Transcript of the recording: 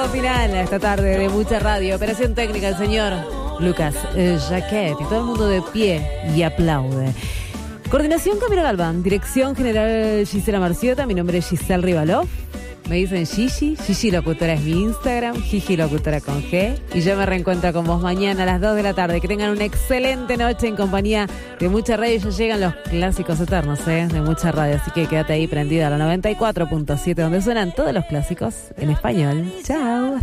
Final esta tarde de Mucha Radio. Operación técnica el señor Lucas Jaquet. Y todo el mundo de pie y aplaude. Coordinación Camila Galván. Dirección general Gisela Marciota. Mi nombre es Giselle Rivalov. Me dicen Gigi. Gigi Locutora es mi Instagram. Gigi Locutora con G. Y yo me reencuentro con vos mañana a las 2 de la tarde. Que tengan una excelente noche en compañía de Mucha Radio. Ya llegan los clásicos eternos, de Mucha Radio. Así que quédate ahí prendida a la 94.7, donde suenan todos los clásicos en español. Chao.